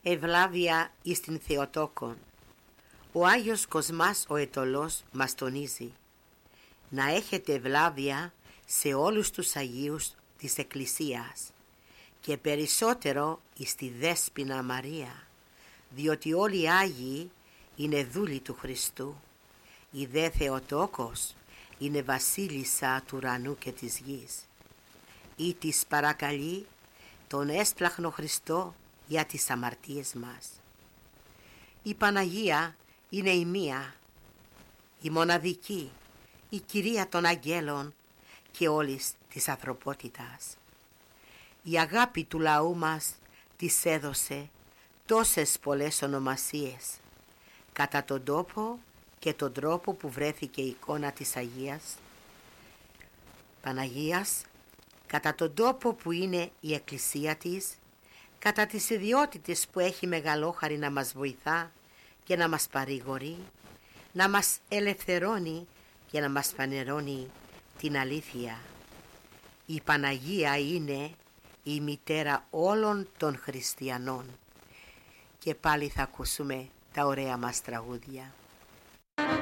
Ευλάβεια εις την Θεοτόκον. Ο Άγιος Κοσμάς ο Αιτωλός μας τονίζει να έχετε ευλάβεια σε όλους τους Αγίους της Εκκλησίας και περισσότερο εις τη Δέσποινα Μαρία, διότι όλοι οι Άγιοι είναι δούλοι του Χριστού. Η δε Θεοτόκος είναι βασίλισσα του ουρανού και της γης. Ή της παρακαλεί τον έσπλαχνο Χριστό για τις αμαρτίες μας. Η Παναγία είναι η μία, η μοναδική, η Κυρία των Αγγέλων και όλης της ανθρωπότητας. Η αγάπη του λαού μας της έδωσε τόσες πολλές ονομασίες κατά τον τόπο και τον τρόπο που βρέθηκε η εικόνα της Αγίας Παναγίας, κατά τον τόπο που είναι η Εκκλησία της, κατά τις ιδιότητες που έχει μεγαλόχαρη να μας βοηθά και να μας παρηγορεί, να μας ελευθερώνει και να μας φανερώνει την αλήθεια. Η Παναγία είναι η μητέρα όλων των χριστιανών. Και πάλι θα ακούσουμε τα ωραία μας τραγούδια.